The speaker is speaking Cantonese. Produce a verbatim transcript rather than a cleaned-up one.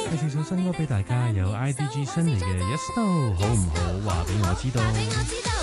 介紹首新歌俾大家，有 I D G 新嚟嘅 Yes No，好唔好？話俾我知道。